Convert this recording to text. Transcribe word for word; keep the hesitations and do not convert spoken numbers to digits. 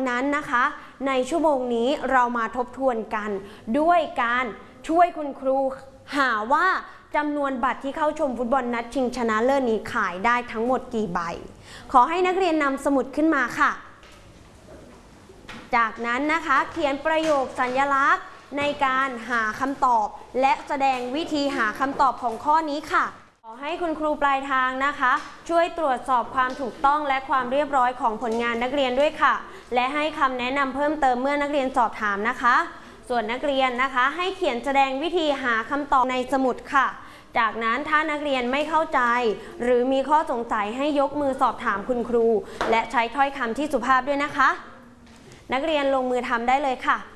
นั้นนะคะในชั่วโมงนี้เรามาทบทวนกันด้วยการช่วยคุณครูหาว่าจำนวนบัตรที่เข้าชมฟุตบอลนัดชิงชนะเลิศนี้ขายได้ทั้งหมดกี่ใบขอให้นักเรียนนำสมุดขึ้นมาค่ะจากนั้นนะคะเขียนประโยคสัญลักษณ์ในการหาคำตอบและแสดงวิธีหาคำตอบของข้อนี้ค่ะขอให้คุณครูปลายทางนะคะช่วยตรวจสอบความถูกต้องและความเรียบร้อยของผลงานนักเรียนด้วยค่ะและให้คำแนะนำเพิ่มเติมเมื่อนักเรียนสอบถามนะคะส่วนนักเรียนนะคะให้เขียนแสดงวิธีหาคำตอบในสมุดค่ะจากนั้นถ้านักเรียนไม่เข้าใจหรือมีข้อสงสัยให้ยกมือสอบถามคุณครูและใช้ถ้อยคำที่สุภาพด้วยนะคะนักเรียนลงมือทำได้เลยค่ะ